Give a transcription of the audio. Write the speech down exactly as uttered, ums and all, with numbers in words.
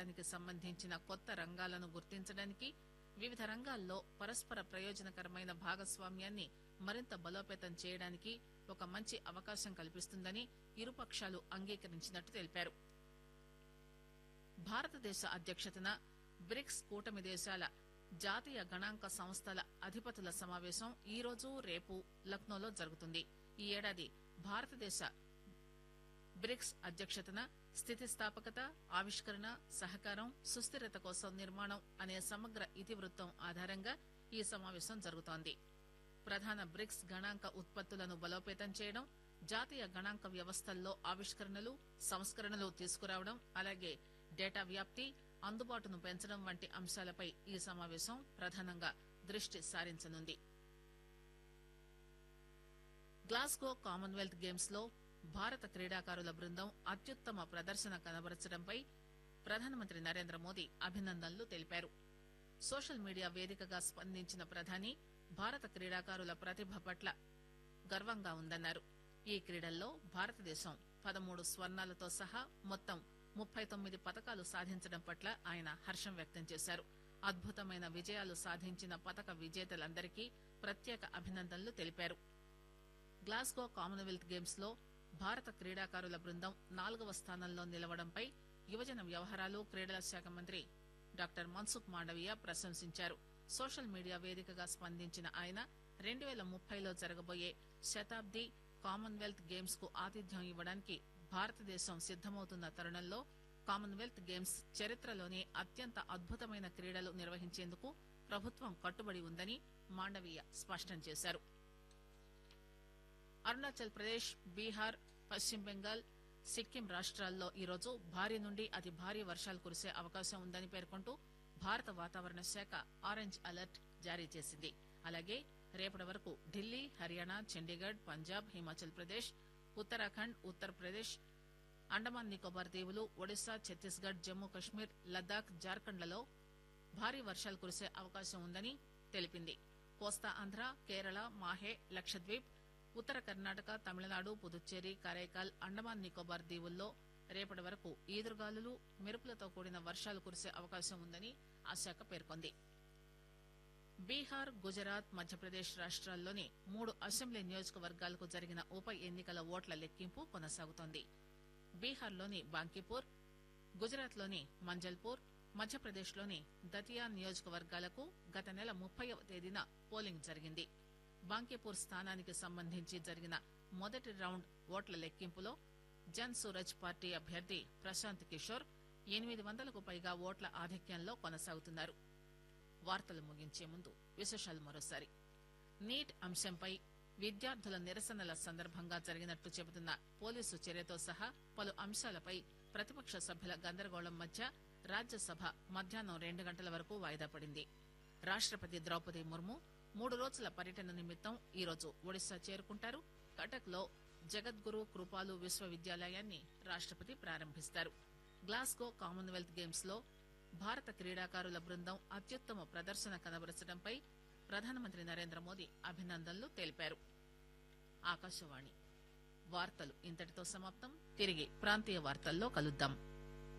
వికాసానికి సంబంధించిన కొత్త రంగాలను గుర్తించడానికి వివిధ రంగాల్లో పరస్పర ప్రయోజనకరమైన భాగస్వామ్యాన్ని మరింత బలోపేతం చేయడానికి ఒక మంచి అవకాశం కల్పిస్తుందని ఇరుపక్షాలు అంగీకరించినట్టు తెలిపారు. భారతదేశ అధ్యక్షతన బ్రిక్స్ కూటమి దేశాల జాతీయ గణాంక సంస్థల అధిపతుల సమావేశం ఈ రోజు రేపు లక్నోలో జరుగుతుంది. ఈ ఏడాది భారతదేశ బ్రిక్స్ అధ్యక్షతన స్థితిస్థాపకత, ఆవిష్కరణ, సహకారం, సుస్థిరత కోసం నిర్మాణం అనే సమగ్ర ఇతివృత్తం ఆధారంగా ఈ సమావేశం జరుగుతోంది. ప్రధాన బ్రిక్స్ గణాంక ఉత్పత్తులను బలోపేతం చేయడం, జాతీయ గణాంక వ్యవస్థల్లో ఆవిష్కరణలు, సంస్కరణలు తీసుకురావడం, అలాగే డేటా వ్యాప్తి, అందుబాటును పెంచడం వంటి అంశాలపై ఈ సమావేశం ప్రధానంగా దృష్టి సారించనుంది. గ్లాస్గో కామన్వెల్త్ గేమ్స్ లో భారత క్రీడాకారుల బృందం అత్యుత్తమ ప్రదర్శన కనబరచడంపై ప్రధానమంత్రి నరేంద్ర మోదీ అభినందనలు తెలిపారు. సోషల్ మీడియా వేదికగా స్పందించిన ప్రధాని భారత క్రీడాకారుల ప్రతిభ పట్ల గర్వంగా ఉందన్నారు. ఈ క్రీడల్లో భారతదేశం పదమూడు స్వర్ణాలతో సహా మొత్తం ముప్పై తొమ్మిది పతకాలు సాధించడం పట్ల ఆయన హర్షం వ్యక్తం చేశారు. అద్భుతమైన విజయాలు సాధించిన పతక విజేతలందరికీ ప్రత్యేక అభినందనలు తెలిపారు. గ్లాస్గో కామన్వెల్త్ గేమ్స్ లో భారత క్రీడాకారుల బృందం నాలుగవ స్థానంలో నిలవడంపై యువజన వ్యవహారాలు, క్రీడల శాఖ మంత్రి డాక్టర్ మన్సుఖ్ మాండవీయ ప్రశంసించారు. సోషల్ మీడియా వేదికగా స్పందించిన ఆయన రెండు పేల ముప్పైలో జరగబోయే శతాబ్ది కామన్వెల్త్ గేమ్స్ కు ఆతిథ్యం ఇవ్వడానికి భారతదేశం సిద్దమవుతున్న తరుణంలో కామన్వెల్త్ గేమ్స్ చరిత్రలోనే అత్యంత అద్భుతమైన క్రీడలు నిర్వహించేందుకు ప్రభుత్వం కట్టుబడి ఉందని మాండవీయ స్పష్టం చేశారు. అరుణాచల్ ప్రదేశ్, బీహార్, పశ్చిమ బెంగాల్, సిక్కిం రాష్ట్రాల్లో ఈరోజు భారీ నుండి అతి భారీ వర్షాలు కురిసే అవకాశం ఉందని పేర్కొంటూ భారత వాతావరణ శాఖ ఆరెంజ్ అలర్ట్ జారీ చేసింది. అలాగే రేపటి వరకు ఢిల్లీ, హర్యానా, చండీగఢ్, పంజాబ్, హిమాచల్ ప్రదేశ్, ఉత్తరాఖండ్, ఉత్తరప్రదేశ్, అండమాన్ నికోబార్ దీవులు, ఒడిశా, ఛత్తీస్గఢ్, జమ్మూ కశ్మీర్, లద్దాఖ్, జార్ఖండ్లలో భారీ వర్షాలు కురిసే అవకాశం ఉందని తెలిపింది. కోస్తా ఆంధ్ర, కేరళ, మాహే, లక్షద్వీప్, ఉత్తర కర్ణాటక, తమిళనాడు, పుదుచ్చేరి, కరైకాల్, అండమాన్ నికోబార్ దీవుల్లో రేపటి వరకు ఈదురుగాలులు, మెరుపులతో కూడిన వర్షాలు కురిసే అవకాశం ఉందని ఆ శాఖ పేర్కొంది. బీహార్, గుజరాత్, మధ్యప్రదేశ్ రాష్ట్రాల్లోని మూడు అసెంబ్లీ నియోజకవర్గాలకు జరిగిన ఉప ఎన్నికల ఓట్ల లెక్కింపు కొనసాగుతోంది. బీహార్లోని బాంకీపూర్, గుజరాత్లోని మంజల్పూర్, మధ్యప్రదేశ్లోని దతియా నియోజకవర్గాలకు గత నెల ముప్పైవ తేదీన పోలింగ్ జరిగింది. బాంకీపూర్ స్థానానికి సంబంధించి జరిగిన మొదటి రౌండ్ ఓట్ల లెక్కింపులో జన్ సూరజ్ పార్టీ అభ్యర్థి ప్రశాంత్ కిషోర్ ఎనిమిది వందలకు పైగా ఓట్ల ఆధిక్యంలో కొనసాగుతున్నారు. వార్తలు ముగించే ముందు విశేషాలు మరోసారి. నీట్ అంశంపై విద్యార్థుల నిరసనల సందర్భంగా జరిగినట్టు చెబుతున్న పోలీసు చర్యతో సహా పలు అంశాలపై ప్రతిపక్ష సభ్యుల గందరగోళం మధ్య రాజ్యసభ మధ్యాహ్నం రెండు గంటల వరకు వాయిదా పడింది. రాష్టపతి ద్రౌపది ముర్ము మూడు రోజుల పర్యటన నిమిత్తం ఈరోజు ఒడిశా చేరుకుంటారు. కటక్ లో జగద్గురు కృపాలు విశ్వవిద్యాలయాన్ని రాష్టపతి ప్రారంభిస్తారు. గ్లాస్గో కామన్వెల్త్ గేమ్స్ లో భారత క్రీడాకారుల బృందం అత్యుత్తమ ప్రదర్శన కనబరచడంపై ప్రధానమంత్రి నరేంద్ర మోదీ అభినందనలు తెలిపారు. ఆకాశవాణి వార్తలు ఇంతటితో సమాప్తం. తిరిగి ప్రాంతీయ వార్తల్లో కలుద్దాం.